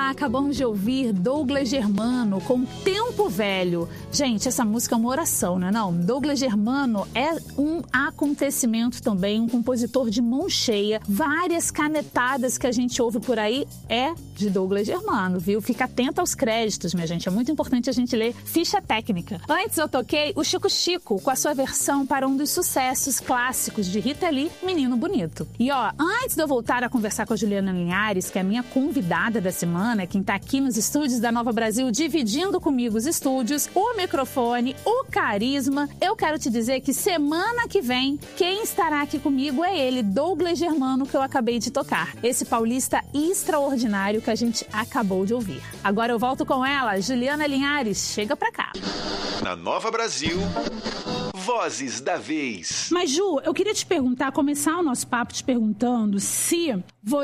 Acabamos de ouvir Douglas Germano com Tempo Velho. Gente, essa música é uma oração, não é não? Douglas Germano é um acontecimento também, um compositor de mão cheia. Várias canetadas que a gente ouve por aí é de Douglas Germano, viu? Fica atento aos créditos, minha gente. É muito importante a gente ler ficha técnica. Antes eu toquei o Chico Chico com a sua versão para um dos sucessos clássicos de Rita Lee, Menino Bonito. E ó, antes de eu voltar a conversar com a Juliana Linhares, que é a minha convidada da semana, quem tá aqui nos estúdios da Nova Brasil, dividindo comigo os estúdios, o microfone, o carisma, eu quero te dizer que semana que vem, quem estará aqui comigo é ele, Douglas Germano, que eu acabei de tocar. Esse paulista extraordinário que a gente acabou de ouvir. Agora eu volto com ela, Juliana Linhares, chega pra cá. Na Nova Brasil, Vozes da Vez. Mas Ju, eu queria te perguntar, começar o nosso papo te perguntando se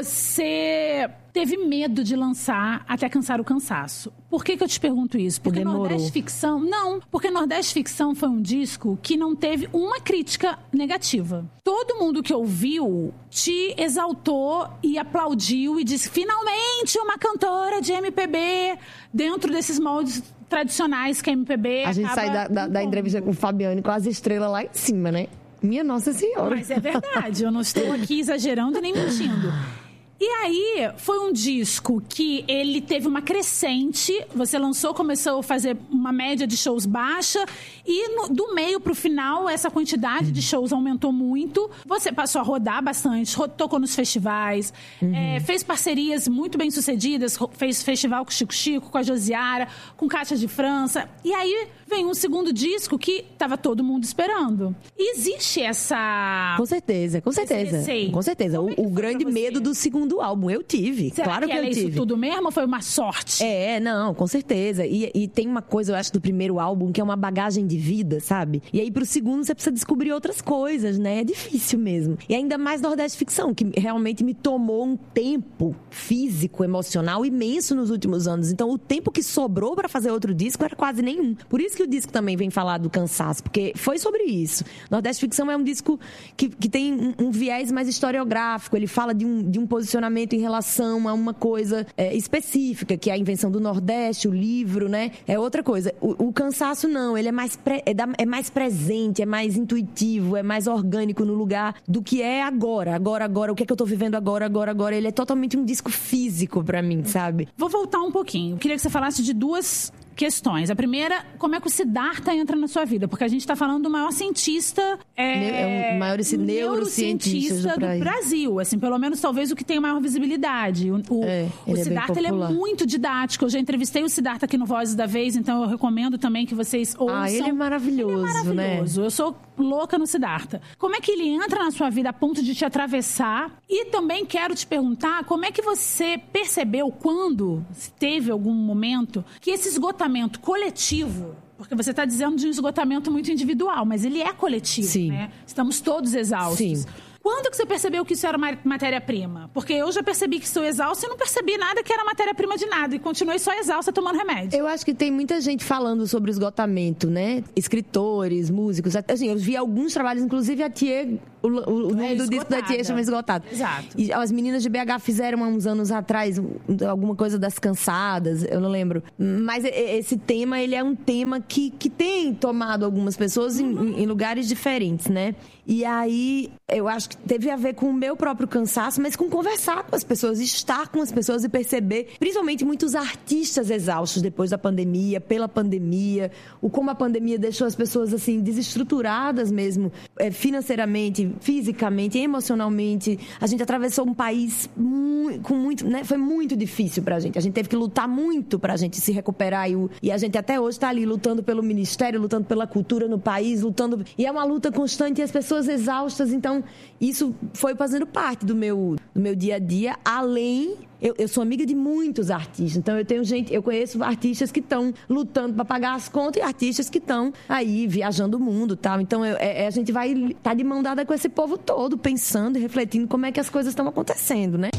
você teve medo de lançar Até Cansar o Cansaço. Por que eu te pergunto isso? Porque demorou. Nordeste Ficção... Não, porque Nordeste Ficção foi um disco que não teve uma crítica negativa. Todo mundo que ouviu te exaltou e aplaudiu e disse, finalmente uma cantora de MPB dentro desses moldes tradicionais que a MPB A gente acaba sai da entrevista com o Fabiane com as estrelas lá em cima, né? Minha Nossa Senhora. Mas é verdade, eu não estou aqui exagerando nem mentindo. E aí, foi um disco que ele teve uma crescente, você lançou, começou a fazer uma média de shows baixa, e do meio pro final, essa quantidade de shows aumentou muito. Você passou a rodar bastante, tocou nos festivais, fez parcerias muito bem-sucedidas, fez festival com o Chico Chico, com a Josiara, com Cátia de França. E aí, vem um segundo disco que tava todo mundo esperando. E existe essa... Com certeza, com certeza. Receio. Com certeza. O grande medo do segundo álbum, eu tive. Será claro que eu tive. Isso tudo mesmo ou foi uma sorte? Não, com certeza. E tem uma coisa, eu acho, do primeiro álbum, que é uma bagagem de vida, sabe? E aí pro segundo você precisa descobrir outras coisas, né? É difícil mesmo. E ainda mais Nordeste Ficção, que realmente me tomou um tempo físico, emocional imenso nos últimos anos. Então o tempo que sobrou pra fazer outro disco era quase nenhum. Por isso que o disco também vem falar do cansaço, porque foi sobre isso. Nordeste Ficção é um disco que tem um viés mais historiográfico, ele fala de um posicionamento em relação a uma coisa específica, que é a invenção do Nordeste, o livro, né? É outra coisa. O cansaço não, ele é mais presente, é mais intuitivo, é mais orgânico no lugar do que é agora, o que é que eu tô vivendo agora. Ele é totalmente um disco físico pra mim, sabe? Vou voltar um pouquinho. Eu queria que você falasse de duas questões. A primeira, como é que o Siddhartha entra na sua vida? Porque a gente está falando do maior cientista... É o maior neurocientista do Brasil. Assim, pelo menos, talvez, o que tem a maior visibilidade. O Siddhartha, ele é muito didático. Eu já entrevistei o Siddhartha aqui no Vozes da Vez, então eu recomendo também que vocês ouçam. Ele é maravilhoso, né? Eu sou louca no Siddhartha. Como é que ele entra na sua vida a ponto de te atravessar? E também quero te perguntar, como é que você percebeu quando, se teve algum momento, que esse esgotamento coletivo, porque você está dizendo de um esgotamento muito individual, mas ele é coletivo, Sim. né? Estamos todos exaustos. Sim. Quando que você percebeu que isso era matéria-prima? Porque eu já percebi que estou exausta e não percebi nada que era matéria-prima de nada. E continuei só exausta tomando remédio. Eu acho que tem muita gente falando sobre esgotamento, né? Escritores, músicos. Assim, eu vi alguns trabalhos, inclusive a Thier, o nome do disco da Thier chama Esgotado. Exato. E as meninas de BH fizeram há uns anos atrás alguma coisa das cansadas, eu não lembro. Mas esse tema, ele é um tema que tem tomado algumas pessoas em lugares diferentes, né? E aí, eu acho que teve a ver com o meu próprio cansaço, mas com conversar com as pessoas, estar com as pessoas e perceber, principalmente muitos artistas exaustos depois da pandemia, pela pandemia, como a pandemia deixou as pessoas, assim, desestruturadas mesmo, financeiramente, fisicamente, emocionalmente. A gente atravessou um país com muito, né? Foi muito difícil pra gente. A gente teve que lutar muito pra gente se recuperar e a gente até hoje tá ali lutando pelo ministério, lutando pela cultura no país, lutando... E é uma luta constante e as pessoas exaustas, então isso foi fazendo parte do meu dia a dia, além... Eu sou amiga de muitos artistas, então eu conheço artistas que estão lutando para pagar as contas e artistas que estão aí viajando o mundo e tal. Então a gente vai estar de mão dada com esse povo todo, pensando e refletindo como é que as coisas estão acontecendo, né?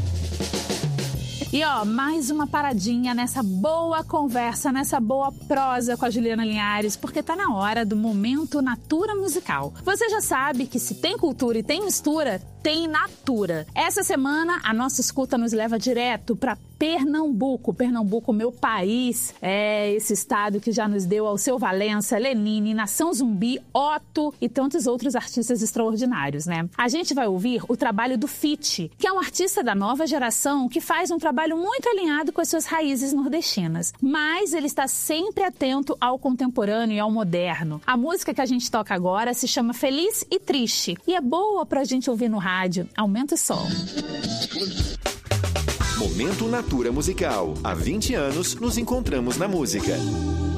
E ó, mais uma paradinha nessa boa conversa, nessa boa prosa com a Juliana Linhares, porque tá na hora do momento Natura Musical. Você já sabe que se tem cultura e tem mistura, tem Natura. Essa semana, a nossa escuta nos leva direto pra Pernambuco. Pernambuco, meu país, é esse estado que já nos deu Alceu Valença, Lenine, Nação Zumbi, Otto e tantos outros artistas extraordinários, né? A gente vai ouvir o trabalho do Fitch, que é um artista da nova geração que faz um trabalho muito alinhado com as suas raízes nordestinas. Mas ele está sempre atento ao contemporâneo e ao moderno. A música que a gente toca agora se chama Feliz e Triste e é boa pra gente ouvir no rádio. Aumenta o som. Momento Natura Musical. Há 20 anos nos encontramos na música.